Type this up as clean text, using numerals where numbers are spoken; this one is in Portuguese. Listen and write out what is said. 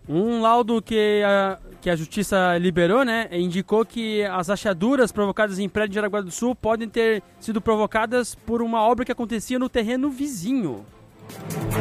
Um laudo que a Justiça liberou, né, indicou que as rachaduras provocadas em prédio de Jaraguá do Sul podem ter sido provocadas por uma obra que acontecia no terreno vizinho.